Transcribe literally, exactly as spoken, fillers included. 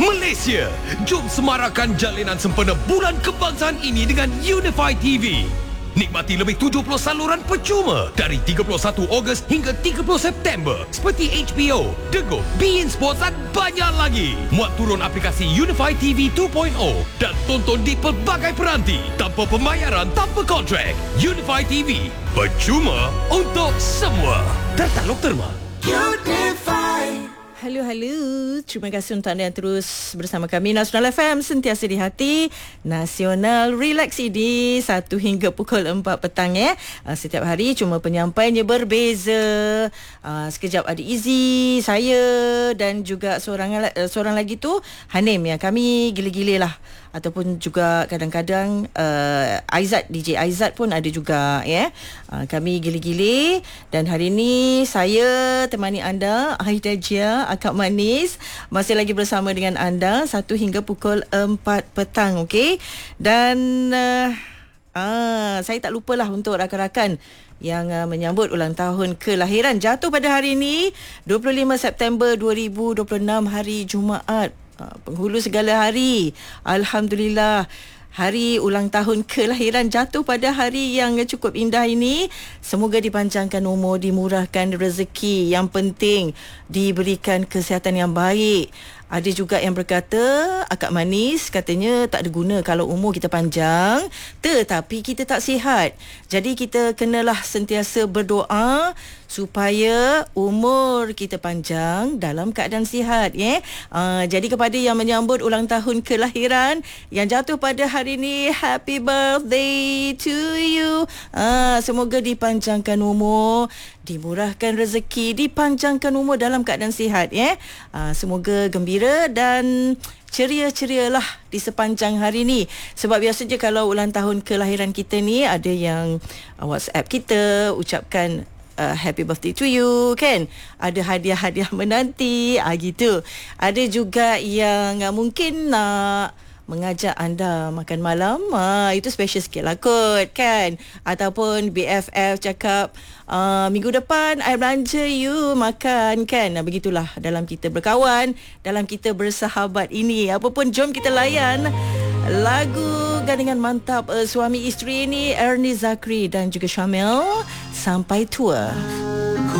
Malaysia, jom semarakkan jalinan sempena Bulan Kebangsaan ini dengan Unify T V. Nikmati lebih tujuh puluh saluran percuma dari tiga puluh satu Ogos hingga tiga puluh September seperti H B O, Dego, beIN Sports dan banyak lagi. Muat turun aplikasi Unify T V dua titik kosong dan tonton di pelbagai peranti tanpa pembayaran, tanpa kontrak. Unify T V, percuma untuk semua. Tertaluk terma. Unify. Halo, halo. Terima kasih untuk anda yang terus bersama kami. Nasional F M, sentiasa di hati. Nasional Relax ini satu hingga pukul empat petang ya. Uh, setiap hari cuma penyampaiannya berbeza. Uh, sekejap ada Izzy, saya dan juga seorang uh, seorang lagi tu Hanim ya. Kami gila-gila lah. Ataupun juga kadang-kadang uh, Aizat, D J Aizat pun ada juga ya. Uh, kami gila-gila. Dan hari ini saya temani anda, Aida Jia, Akak Manis, masih lagi bersama dengan anda satu hingga pukul empat petang, okey? Dan uh, ah, saya tak lupalah untuk rakan-rakan yang uh, menyambut ulang tahun kelahiran jatuh pada hari ini dua puluh lima September dua ribu dua puluh enam, hari Jumaat. Uh, penghulu segala hari. Alhamdulillah. Hari ulang tahun kelahiran jatuh pada hari yang cukup indah ini. Semoga dipanjangkan umur, dimurahkan rezeki. Yang penting diberikan kesihatan yang baik. Ada juga yang berkata, Akak Manis katanya tak ada guna kalau umur kita panjang tetapi kita tak sihat. Jadi kita kenalah sentiasa berdoa supaya umur kita panjang dalam keadaan sihat ya. Uh, jadi kepada yang menyambut ulang tahun kelahiran yang jatuh pada hari ini, happy birthday to you. Uh, semoga dipanjangkan umur, dimurahkan rezeki, dipanjangkan umur dalam keadaan sihat ya. Uh, semoga gembira dan ceria-cerialah di sepanjang hari ni. Sebab biasanya kalau ulang tahun kelahiran kita ni ada yang uh, WhatsApp kita ucapkan Uh, happy birthday to you kan, ada hadiah-hadiah menanti ah, gitu. Ada juga yang uh, mungkin nak uh, mengajak anda makan malam, ah, itu special sikit lah kot kan. Ataupun B F F cakap uh, minggu depan I belanja you makan kan. Nah, begitulah dalam kita berkawan, dalam kita bersahabat ini. Apapun jom kita layan lagu gandingan mantap uh, suami isteri ini, Ernie Zakri dan juga Syamil, Sampai Tua.